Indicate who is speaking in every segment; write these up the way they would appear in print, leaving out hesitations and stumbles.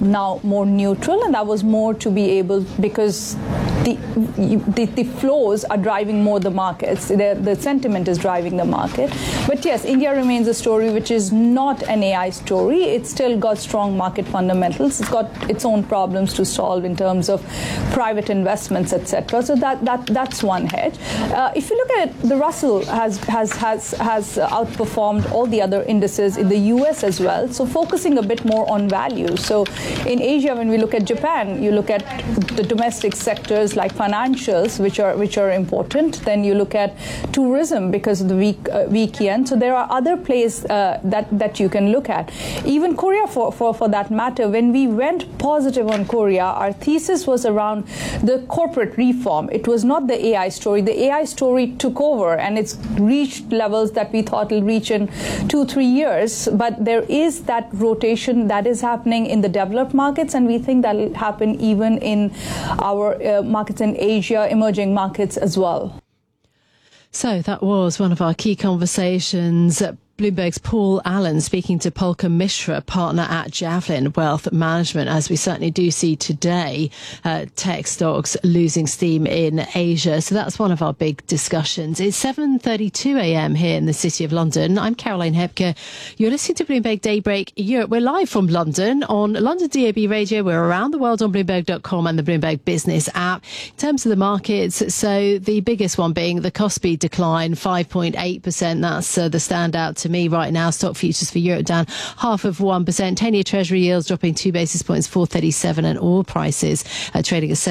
Speaker 1: now more neutral, and that was more to be able, because the flows are driving more the markets. The sentiment is driving the market. But yes, India remains a story which is not an AI story. It's still got strong market fundamentals. It's got its own problems to solve in terms of private investments, etc. So that's one hedge. If you look at it, the Russell has outperformed all the other indices in the US as well. So focusing a bit more on value. So in Asia, when we look at Japan, you look at the domestic sectors like financials, which are important. Then you look at tourism because of the weak yen. So there are other places that you can look at. Even Korea, for that matter, when we went positive on Korea, our thesis was around the corporate reform. It was not the AI story. The AI story took over, and it's reached levels that we thought will reach in 2-3 years. But there is that rotation that is happening in the developed markets, and we think that will happen even in our markets in Asia, emerging markets as well.
Speaker 2: So that was one of our key conversations. Bloomberg's Paul Allen speaking to Polka Mishra, partner at Javelin Wealth Management, as we certainly do see today, tech stocks losing steam in Asia. So that's one of our big discussions. It's 7:32 a.m. here in the City of London. I'm Caroline Hebke. You're listening to Bloomberg Daybreak Europe. We're live from London on London DAB Radio. We're around the world on Bloomberg.com and the Bloomberg Business app. In terms of the markets, so the biggest one being the Kospi decline, 5.8%. That's the standout to me right now. Stock futures for Europe down 0.5%. 10-year Treasury yields dropping 2 basis points, 4.37, and oil prices trading at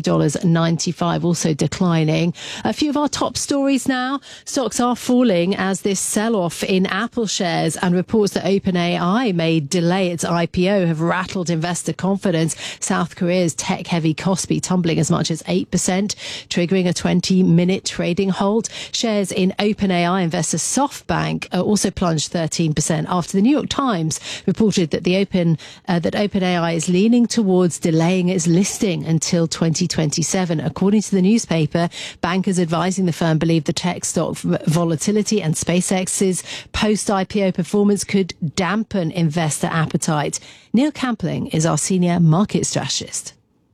Speaker 2: $73.95, also declining. A few of our top stories now. Stocks are falling as this sell-off in Apple shares and reports that OpenAI may delay its IPO have rattled investor confidence. South Korea's tech-heavy Kospi tumbling as much as 8%, triggering a 20-minute trading halt. Shares in OpenAI investor SoftBank are also plunged 13% after the New York Times reported that OpenAI is leaning towards delaying its listing until 2027. According to the newspaper, bankers advising the firm believe the tech stock volatility and SpaceX's post-IPO performance could dampen investor appetite. Neil Campling is our senior market strategist.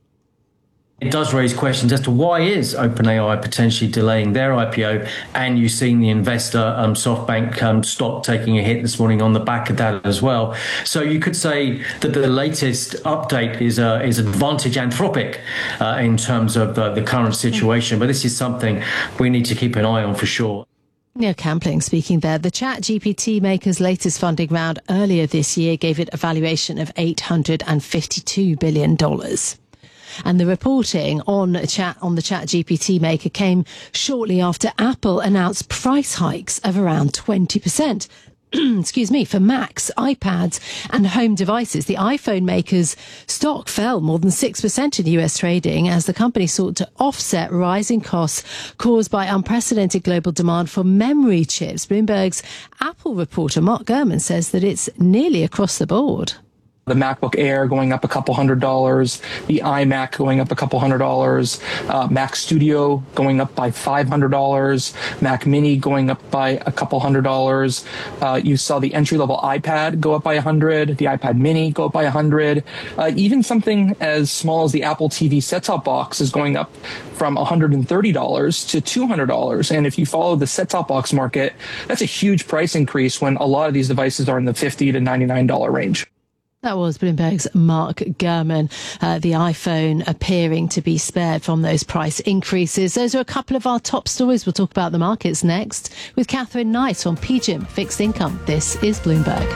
Speaker 3: It does raise questions as to why is OpenAI potentially delaying their IPO, and you've seen the investor SoftBank stock taking a hit this morning on the back of that as well. So you could say that the latest update is Advantage Anthropic in terms of the current situation, but this is something we need to keep an eye on for sure.
Speaker 2: Neil Campling speaking there. The ChatGPT maker's latest funding round earlier this year gave it a valuation of $852 billion. And the reporting on the ChatGPT maker came shortly after Apple announced price hikes of around 20%. For Macs, iPads and home devices. The iPhone maker's stock fell more than 6% in US trading as the company sought to offset rising costs caused by unprecedented global demand for memory chips. Bloomberg's Apple reporter Mark Gurman says that it's nearly across the board.
Speaker 4: The MacBook Air going up a couple $100, the iMac going up a couple $100, Mac Studio going up by $500, Mac Mini going up by a couple $100. You saw the entry-level iPad go up by $100, the iPad Mini go up by $100. Even something as small as the Apple TV set-top box is going up from $130 to $200. And if you follow the set-top box market, that's a huge price increase when a lot of these devices are in the $50 to $99 range.
Speaker 2: That was Bloomberg's Mark Gurman. The iPhone appearing to be spared from those price increases. Those are a couple of our top stories. We'll talk about the markets next with Catherine Knight on PGIM Fixed Income. This is Bloomberg.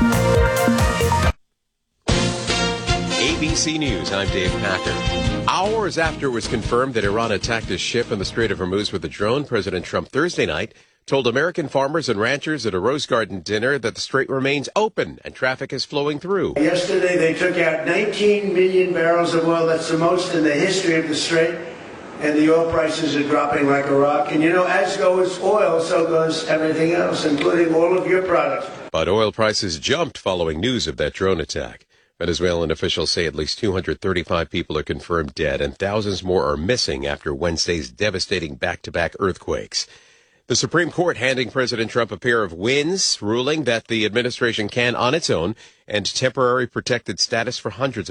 Speaker 5: ABC News, I'm Dave Packer. Hours after it was confirmed that Iran attacked a ship in the Strait of Hormuz with a drone, President Trump Thursday night told American farmers and ranchers at a Rose Garden dinner that the strait remains open and traffic is flowing through.
Speaker 6: Yesterday, they took out 19 million barrels of oil. That's the most in the history of the strait. And the oil prices are dropping like a rock. And you know, as goes oil, so goes everything else, including all of your products.
Speaker 5: But oil prices jumped following news of that drone attack. Venezuelan officials say at least 235 people are confirmed dead and thousands more are missing after Wednesday's devastating back-to-back earthquakes. The Supreme Court handing President Trump a pair of wins, ruling that the administration can, on its own, end temporary protected status for hundreds of